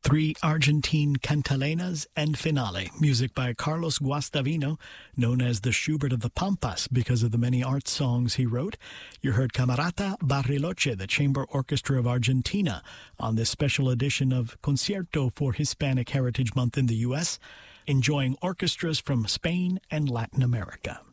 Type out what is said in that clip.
Three Argentine cantalenas and finale, music by Carlos Guastavino, known as the Schubert of the Pampas because of the many art songs he wrote. You heard Camerata Bariloche, the Chamber Orchestra of Argentina, on this special edition of Concierto for Hispanic Heritage Month in the U.S., enjoying orchestras from Spain and Latin America.